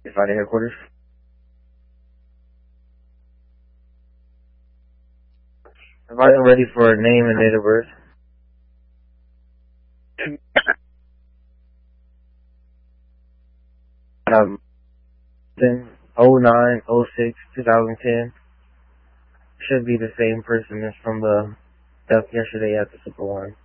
Fighting headquarters. I'm ready for name and date of birth. 09/06/2010. Should be the same person as from the death yesterday at the Super One.